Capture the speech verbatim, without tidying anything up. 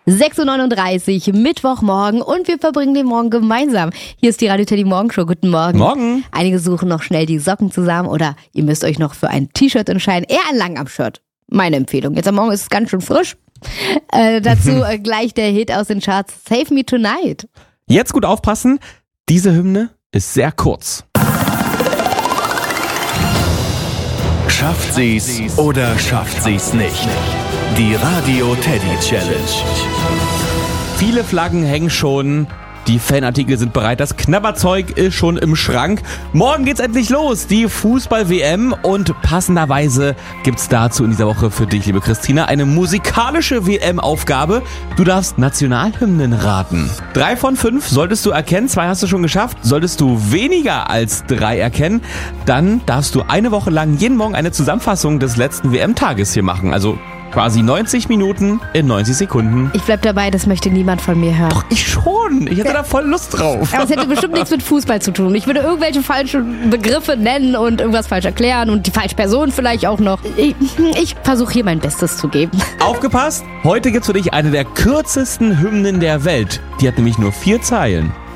sechs Uhr neununddreißig, Mittwochmorgen und wir verbringen den Morgen gemeinsam. Hier ist die Radio Teddy Morgenshow. Guten Morgen. Morgen. Einige suchen noch schnell die Socken zusammen oder ihr müsst euch noch für ein T-Shirt entscheiden. Eher ein Langarm-Shirt. Meine Empfehlung. Jetzt am Morgen ist es ganz schön frisch. Äh, dazu äh, gleich der Hit aus den Charts Save Me Tonight. Jetzt gut aufpassen, diese Hymne ist sehr kurz. Schafft sie's oder schafft sie's nicht? Die Radio Teddy Challenge. Viele Flaggen hängen schon, die Fanartikel sind bereit, das Knabberzeug ist schon im Schrank. Morgen geht's endlich los, die Fußball-W M, und passenderweise gibt's dazu in dieser Woche für dich, liebe Christina, eine musikalische W M-Aufgabe. Du darfst Nationalhymnen raten. Drei von fünf solltest du erkennen, zwei hast du schon geschafft. Solltest du weniger als drei erkennen, dann darfst du eine Woche lang jeden Morgen eine Zusammenfassung des letzten W M-Tages hier machen. Also quasi neunzig Minuten in neunzig Sekunden. Ich bleib dabei, das möchte niemand von mir hören. Doch, ich schon. Ich hätte da voll Lust drauf. Aber es hätte bestimmt nichts mit Fußball zu tun. Ich würde irgendwelche falschen Begriffe nennen und irgendwas falsch erklären und die falsche Person vielleicht auch noch. Ich, ich versuche hier mein Bestes zu geben. Aufgepasst, heute gibt's für dich eine der kürzesten Hymnen der Welt. Die hat nämlich nur vier Zeilen.